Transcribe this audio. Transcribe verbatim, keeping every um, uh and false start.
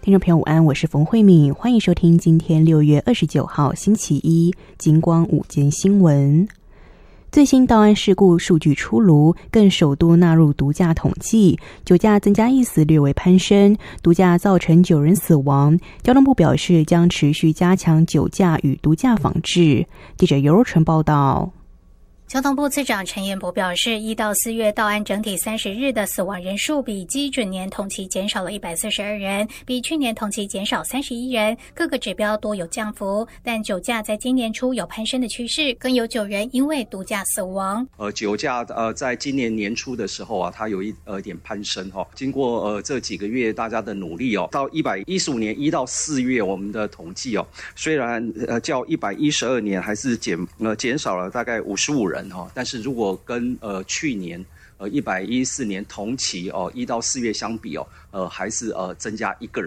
听众朋友午安，我是冯慧敏，欢迎收听今天六月二十九号星期一金光午间新闻。最新道安事故数据出炉，更首度纳入毒驾统计，酒驾增加一死略微攀升，毒驾造成九人死亡。交通部表示将持续加强酒驾与毒驾防治。记者尤若纯报道。 交通部次长陈彦博表示，一到四月道安整体三十日的死亡人数比基准年同期减少了一百四十二人，比去年同期减少三十一人，各个指标多有降幅，但酒驾在今年初有攀升的趋势，更有九人因为毒驾死亡。 呃，酒驾呃，在今年年初的时候啊，它有一呃点攀升哈、哦。经过呃这几个月大家的努力哦，到一百一十五年一到四月我们的统计哦，虽然呃较一百一十二年还是减呃减少了大概五十五人。但是如果跟呃去年呃一百一十四年同期哦一到四月相比哦，呃还是呃增加一个人。